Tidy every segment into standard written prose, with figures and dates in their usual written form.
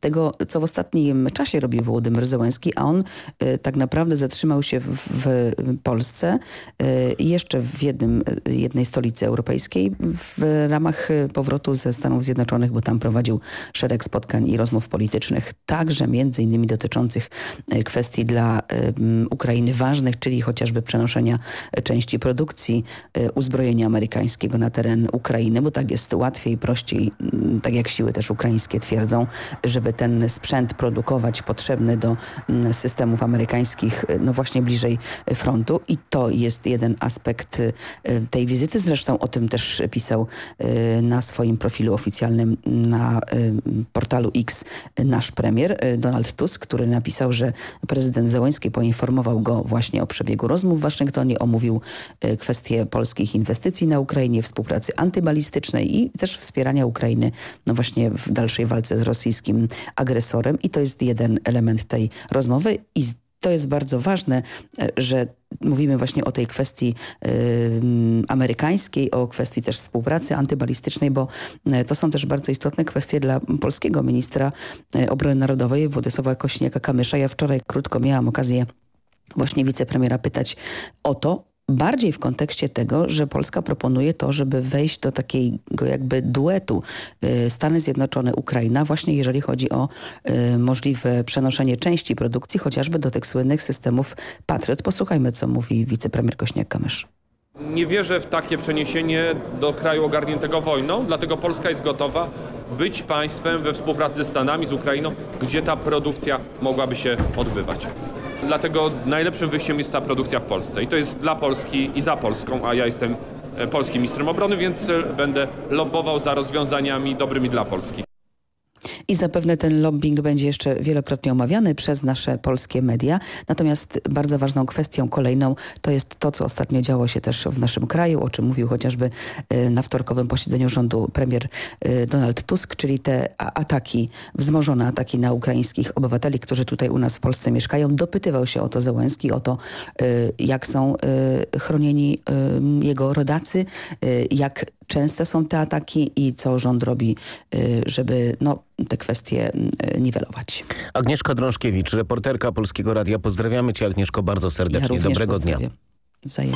tego, co w ostatnim czasie robi Wołodymyr Zełenski, a on tak naprawdę zatrzymał się w Polsce jeszcze w jednej stolicy europejskiej w ramach powrotu ze Stanów Zjednoczonych, bo tam prowadził szereg spotkań i rozmów politycznych, także między innymi dotyczących kwestii dla Ukrainy ważnych, czyli chociażby przenoszenia części produkcji uzbrojenia amerykańskiego na teren Ukrainy, bo tak jest łatwiej, prościej, tak jak siły też ukraińskie twierdzą, żeby ten sprzęt produkować potrzebny do systemów amerykańskich, no właśnie bliżej frontu. I to jest jeden aspekt tej wizyty. Zresztą o tym też pisał na swoim profilu oficjalnym na portalu X nasz premier Donald Tusk, który napisał, że prezydent Zełenski poinformował go właśnie o przebiegu rozmów w Waszyngtonie, omówił kwestie polskich inwestycji na Ukrainie, współpracy antybalistycznej i też wspierania Ukrainy no właśnie w dalszej walce z rosyjskim agresorem. I to jest jeden element tej rozmowy i to jest bardzo ważne, że mówimy właśnie o tej kwestii amerykańskiej, o kwestii też współpracy antybalistycznej, bo to są też bardzo istotne kwestie dla polskiego ministra obrony narodowej Władysława Kosiniaka-Kamysza. Ja wczoraj krótko miałam okazję właśnie wicepremiera pytać o to, bardziej w kontekście tego, że Polska proponuje to, żeby wejść do takiego jakby duetu Stany Zjednoczone-Ukraina, właśnie jeżeli chodzi o możliwe przenoszenie części produkcji, chociażby do tych słynnych systemów Patriot. Posłuchajmy, co mówi wicepremier Kosiniak-Kamysz. Nie wierzę w takie przeniesienie do kraju ogarniętego wojną, dlatego Polska jest gotowa być państwem we współpracy ze Stanami, z Ukrainą, gdzie ta produkcja mogłaby się odbywać. Dlatego najlepszym wyjściem jest ta produkcja w Polsce i to jest dla Polski i za Polską, a ja jestem polskim ministrem obrony, więc będę lobbował za rozwiązaniami dobrymi dla Polski. I zapewne ten lobbying będzie jeszcze wielokrotnie omawiany przez nasze polskie media. Natomiast bardzo ważną kwestią kolejną to jest to, co ostatnio działo się też w naszym kraju, o czym mówił chociażby na wtorkowym posiedzeniu rządu premier Donald Tusk, czyli te ataki, wzmożone ataki na ukraińskich obywateli, którzy tutaj u nas w Polsce mieszkają. Dopytywał się o to Zełenski, o to, jak są chronieni jego rodacy, jak częste są te ataki i co rząd robi, żeby te kwestie niwelować. Agnieszka Drążkiewicz, reporterka Polskiego Radia. Pozdrawiamy Cię, Agnieszko, bardzo serdecznie. Ja Dobrego dnia. Wzajemnie.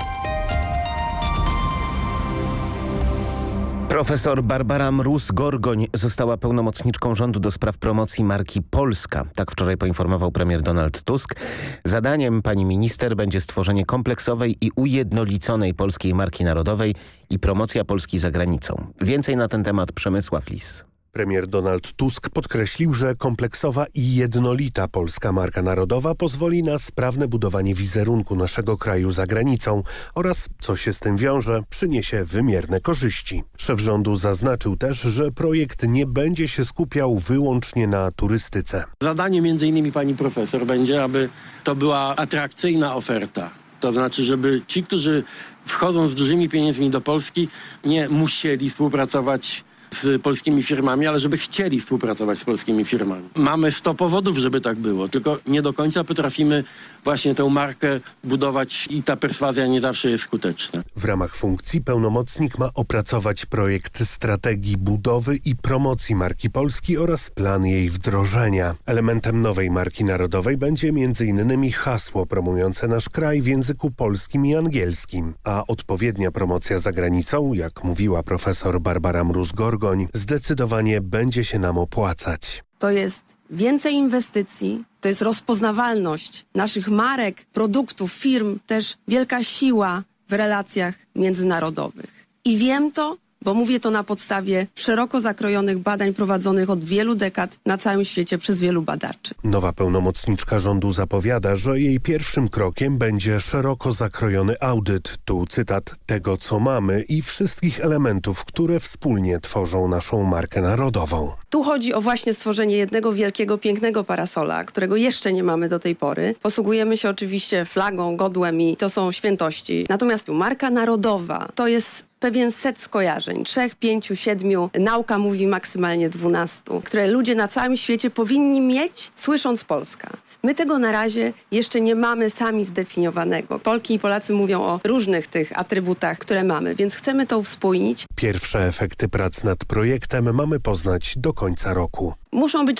Profesor Barbara Mróz-Gorgoń została pełnomocniczką rządu do spraw promocji marki Polska. Tak wczoraj poinformował premier Donald Tusk. Zadaniem pani minister będzie stworzenie kompleksowej i ujednoliconej polskiej marki narodowej i promocja Polski za granicą. Więcej na ten temat Przemysław Lis. Premier Donald Tusk podkreślił, że kompleksowa i jednolita polska marka narodowa pozwoli na sprawne budowanie wizerunku naszego kraju za granicą oraz, co się z tym wiąże, przyniesie wymierne korzyści. Szef rządu zaznaczył też, że projekt nie będzie się skupiał wyłącznie na turystyce. Zadanie między innymi pani profesor będzie, aby to była atrakcyjna oferta. To znaczy, żeby ci, którzy wchodzą z dużymi pieniędzmi do Polski, nie musieli współpracować z polskimi firmami, ale żeby chcieli współpracować z polskimi firmami. Mamy 100 powodów, żeby tak było, tylko nie do końca potrafimy właśnie tę markę budować i ta perswazja nie zawsze jest skuteczna. W ramach funkcji pełnomocnik ma opracować projekt strategii budowy i promocji marki Polski oraz plan jej wdrożenia. Elementem nowej marki narodowej będzie m.in. hasło promujące nasz kraj w języku polskim i angielskim, a odpowiednia promocja za granicą, jak mówiła profesor Barbara Mróz-Gorgoń, zdecydowanie będzie się nam opłacać. To jest więcej inwestycji, to jest rozpoznawalność naszych marek, produktów, firm, też wielka siła w relacjach międzynarodowych. I wiem to, bo mówię to na podstawie szeroko zakrojonych badań prowadzonych od wielu dekad na całym świecie przez wielu badaczy. Nowa pełnomocniczka rządu zapowiada, że jej pierwszym krokiem będzie szeroko zakrojony audyt. Tu cytat tego, co mamy i wszystkich elementów, które wspólnie tworzą naszą markę narodową. Tu chodzi o właśnie stworzenie jednego wielkiego, pięknego parasola, którego jeszcze nie mamy do tej pory. Posługujemy się oczywiście flagą, godłem i to są świętości. Natomiast marka narodowa to jest pewien set skojarzeń, 3, 5, 7, nauka mówi maksymalnie 12, które ludzie na całym świecie powinni mieć, słysząc Polska. My tego na razie jeszcze nie mamy sami zdefiniowanego. Polki i Polacy mówią o różnych tych atrybutach, które mamy, więc chcemy to uspójnić. Pierwsze efekty prac nad projektem mamy poznać do końca roku. Muszą być